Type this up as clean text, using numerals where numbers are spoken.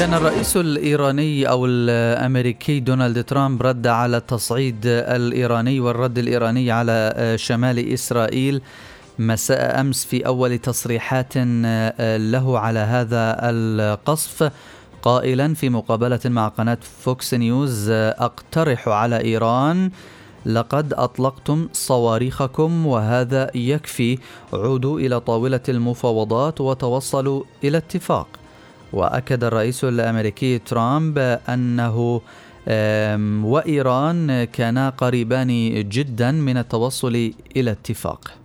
كان الرئيس الإيراني أو الأمريكي دونالد ترامب رد على التصعيد الإيراني والرد الإيراني على شمال إسرائيل مساء أمس في أول تصريحات له على هذا القصف، قائلا في مقابلة مع قناة فوكس نيوز: أقترح على إيران لقد أطلقتم صواريخكم وهذا يكفي، عودوا إلى طاولة المفاوضات وتوصلوا إلى اتفاق. وأكد الرئيس الأمريكي ترامب أنه وإيران كانا قريبان جدا من التوصل إلى اتفاق.